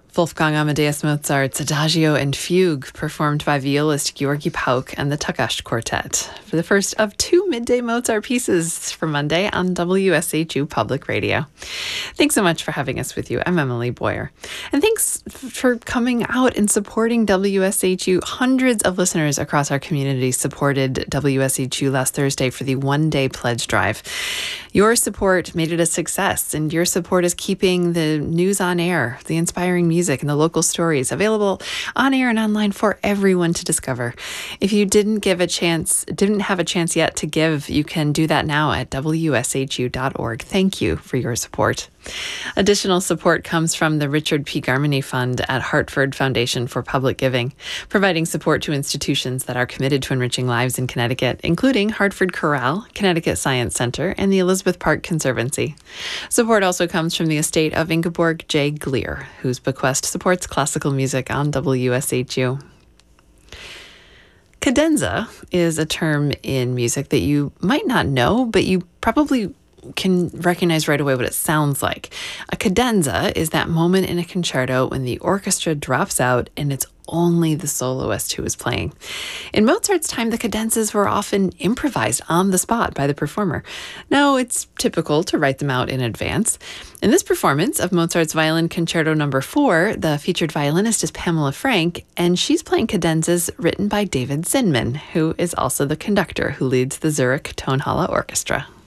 Wolfgang Amadeus Mozart's Adagio and Fugue, performed by violist Georgi Pauk and the Takács Quartet, for the first of two midday Mozart pieces for Monday on WSHU Public Radio. Thanks so much for having us with you. I'm Emily Boyer. And thanks for coming out and supporting WSHU. Hundreds of listeners across our community supported WSHU last Thursday for the one-day pledge drive. Your support made it a success, and your support is keeping the news on air, the inspiring music, and the local stories available on air and online for everyone to discover. If you didn't have a chance yet to give, you can do that now at WSHU.org. Thank you for your support. Additional support comes from the Richard P. Garmany Fund at Hartford Foundation for Public Giving, providing support to institutions that are committed to enriching lives in Connecticut, including Hartford Chorale, Connecticut Science Center, and the Elizabeth Park Conservancy. Support also comes from the estate of Ingeborg J. Gleer, whose bequest supports classical music on WSHU. Cadenza is a term in music that you might not know, but you probably can recognize right away what it sounds like. A cadenza is that moment in a concerto when the orchestra drops out and it's only the soloist who is playing. In Mozart's time, the cadenzas were often improvised on the spot by the performer. Now, it's typical to write them out in advance. In this performance of Mozart's Violin Concerto No. 4, the featured violinist is Pamela Frank, and she's playing cadenzas written by David Zinman, who is also the conductor who leads the Zurich Tonhalle Orchestra.